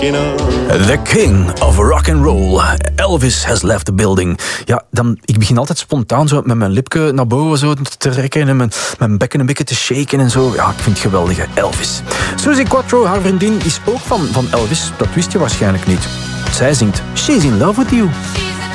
The king of rock and roll. Elvis has left the building. Ja, ik begin altijd spontaan zo met mijn lipje naar boven zo te trekken en mijn bekken een beetje te shaken en zo. Ja, ik vind het geweldig, Elvis. Suzi Quatro, haar vriendin, is ook van Elvis. Dat wist je waarschijnlijk niet. Zij zingt She's in Love with You.